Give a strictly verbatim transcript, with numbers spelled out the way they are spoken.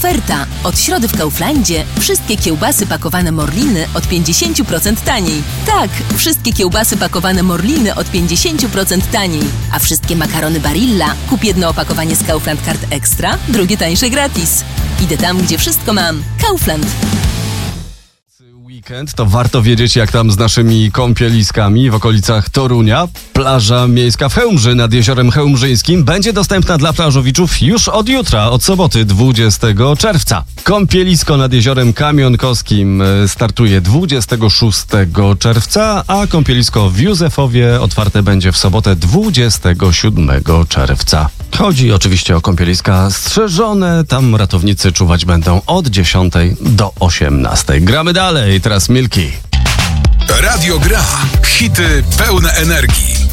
Oferta. Od środy w Kauflandzie wszystkie kiełbasy pakowane Morliny od pięćdziesiąt procent taniej. Tak, wszystkie kiełbasy pakowane Morliny od pięćdziesiąt procent taniej. A wszystkie makarony Barilla kup jedno opakowanie z Kaufland Card Extra, drugie tańsze gratis. Idę tam, gdzie wszystko mam. Kaufland. Weekend, to warto wiedzieć, jak tam z naszymi kąpieliskami w okolicach Torunia. Plaża miejska w Chełmży nad jeziorem chełmżyńskim będzie dostępna dla plażowiczów już od jutra, od soboty dwudziestego czerwca. Kąpielisko nad jeziorem Kamionkowskim startuje dwudziestego szóstego czerwca, a kąpielisko w Józefowie otwarte będzie w sobotę dwudziestego siódmego czerwca. Chodzi oczywiście o kąpieliska strzeżone, tam ratownicy czuwać będą od dziesiątej do osiemnastej. Gramy dalej, teraz Milki. Radio Gra. Hity pełne energii.